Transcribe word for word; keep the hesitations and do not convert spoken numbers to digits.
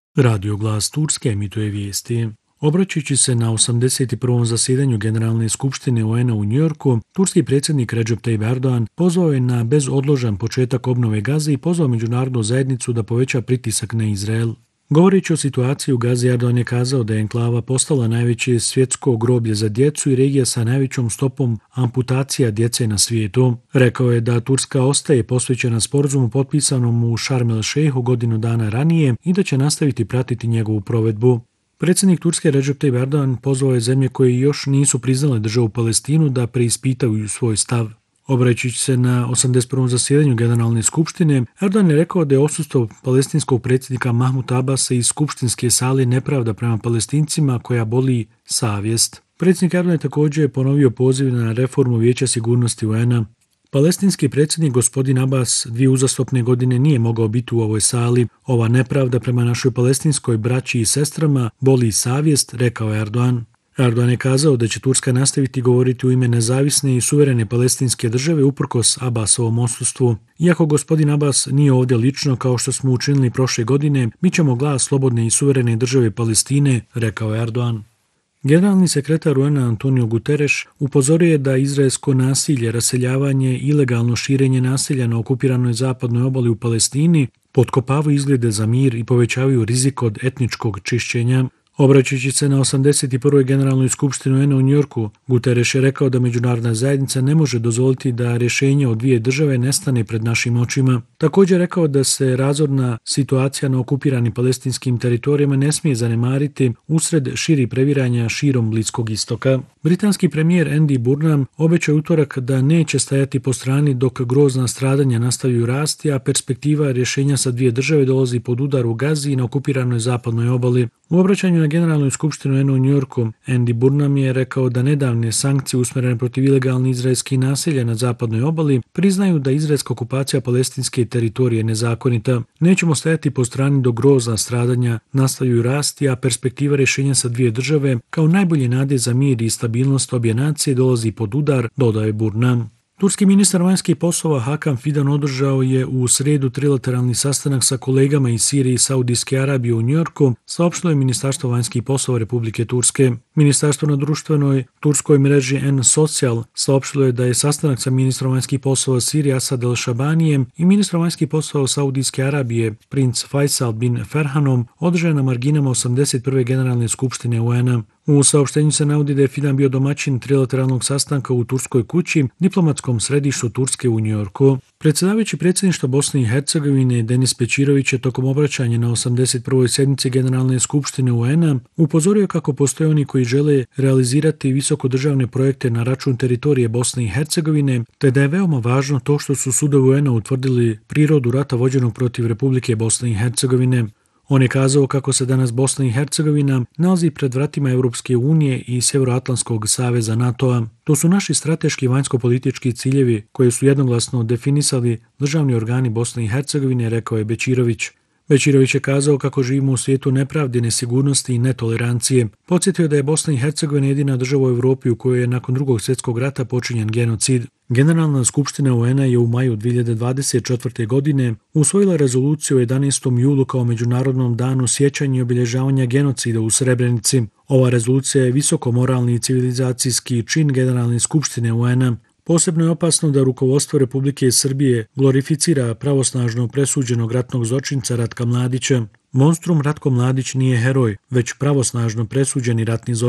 Radio Glas Turske emituje vijesti. Obraćajući se na osamdeset prvom zasjedanju Generalne skupštine U N-a u Njujorku, turski predsjednik Recep Tayyip Erdogan pozvao je na bezodložan početak obnove Gaze i pozvao međunarodnu zajednicu da poveća pritisak na Izrael. Govoreći o situaciji u Gazi, Erdogan je kazao da je enklava postala najveće svjetsko groblje za djecu i regija sa najvećom stopom amputacija djece na svijetu. Rekao je da Turska ostaje posvećena sporazumu potpisanom u Sharm el-Sheikhu godinu dana ranije i da će nastaviti pratiti njegovu provedbu. Predsjednik Turske Recep Tayyip Erdogan pozvao je zemlje koje još nisu priznale državu Palestinu da preispitaju svoj stav. Obraćajući se na osamdeset prvom zasjedanju Generalne skupštine, Erdogan je rekao da je odsustvo palestinskog predsjednika Mahmuda Abasa iz skupštinske sale nepravda prema Palestincima koja boli savjest. Predsjednik Erdogan je također ponovio poziv na reformu Vijeća sigurnosti U N-a. Palestinski predsjednik gospodin Abbas dvije uzastopne godine nije mogao biti u ovoj sali. Ova nepravda prema našoj palestinskoj braći i sestrama boli savjest, rekao je Erdogan. Erdogan je kazao da će Turska nastaviti govoriti u ime nezavisne i suverene palestinske države uprkos Abbasovom odsustvu. Iako gospodin Abbas nije ovdje lično kao što smo učinili prošle godine, mi ćemo glas slobodne i suverene države Palestine, rekao je Erdogan. Generalni sekretar U N-a Antonio Guterres upozorio je da izraelsko nasilje, raseljavanje i ilegalno širenje nasilja na okupiranoj zapadnoj obali u Palestini potkopavaju izglede za mir i povećavaju rizik od etničkog čišćenja. Obraćajući se na osamdeset prvoj Generalnoj skupštini U N-a u Njujorku, Guterres je rekao da međunarodna zajednica ne može dozvoliti da rješenje od dvije države nestane pred našim očima. Također je rekao da se razorna situacija na okupiranim palestinskim teritorijama ne smije zanemariti usred širi previranja širom Bliskog istoka. Britanski premijer Andy Burnham obećao utorak da neće stajati po strani dok grozna stradanja nastavljaju rasti, a perspektiva rješenja sa dvije države dolazi pod udar u Gazi i na okupiranoj zapadnoj obali. U obraćanju na Generalnoj skupštini U N-a u Njujorku, Andy Burnham je rekao da nedavne sankcije usmjerene protiv ilegalnih izraelskih naselja na zapadnoj obali priznaju da izraelska okupacija palestinske teritorije nezakonita. Nećemo stajati po strani dok grozna stradanja nastavljaju rasti, a perspektiva rješenja sa dvije države kao najbolje nade za mir i stabilnost obje nacije dolazi pod udar, dodao je Burnham. Turski ministar vanjskih poslova Hakan Fidan održao je u srijedu trilateralni sastanak sa kolegama iz Sirije i Saudijske Arabije u Njujorku, saopštilo je Ministarstvo vanjskih poslova Republike Turske. Ministarstvo na društvenoj turskoj mreži N-Social saopštilo je da je sastanak sa ministrom vanjskih poslova Sirije Asad el-Shabanijem i ministrom vanjskih poslova Saudijske Arabije princ Faisal bin Ferhanom održan na marginama osamdeset prve Generalne skupštine U N-a. U saopštenju se navodi da je Fidan bio domaćin trilateralnog sastanka u Turskoj kući, diplomatskom središtu Turske u Njujorku. Predsjedavajući predsjedništva Bosne i Hercegovine Denis Bećirović je tokom obraćanja na osamdeset prvoj sjednici Generalne skupštine U N-a upozorio kako postoje oni koji žele realizirati visokodržavne projekte na račun teritorije Bosne i Hercegovine, te da je veoma važno to što su sudovi U N-a utvrdili prirodu rata vođenog protiv Republike Bosne i Hercegovine. On je kazao kako se danas Bosna i Hercegovina nalazi pred vratima Europske unije i Sjevernoatlantskog saveza NATO-a. To su naši strateški vanjsko-politički ciljevi koje su jednoglasno definisali državni organi Bosne i Hercegovine, rekao je Bećirović. Bećirović je kazao kako živimo u svijetu nepravde, nesigurnosti i netolerancije. Podsjetio da je Bosna i Hercegovina jedina država u Europi u kojoj je nakon drugog svjetskog rata počinjen genocid. Generalna skupština U N-a je u maju dvije hiljade dvadeset četvrte. godine usvojila rezoluciju o jedanaestom julu kao Međunarodnom danu sjećanja i obilježavanja genocida u Srebrenici. Ova rezolucija je visoko moralni i civilizacijski čin Generalne skupštine U N-a. Posebno je opasno da rukovodstvo Republike Srbije glorificira pravosnažno presuđenog ratnog zločinca Ratka Mladića. Monstrum Ratko Mladić nije heroj, već pravosnažno presuđeni ratni zločinca.